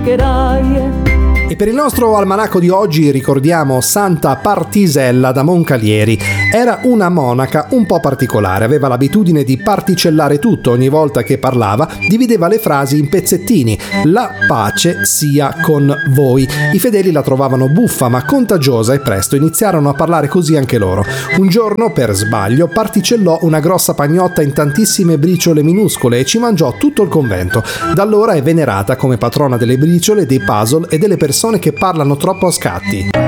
E per il nostro almanacco di oggi ricordiamo Santa Partisella da Moncalieri. Era una monaca un po' particolare, aveva l'abitudine di particellare tutto, ogni volta che parlava divideva le frasi in pezzettini. La pace sia con voi. I fedeli la trovavano buffa ma contagiosa e presto iniziarono a parlare così anche loro. Un giorno, per sbaglio, particellò una grossa pagnotta in tantissime briciole minuscole e ci mangiò tutto il convento. Da allora è venerata come patrona delle briciole, dei puzzle e delle persone che parlano troppo a scatti.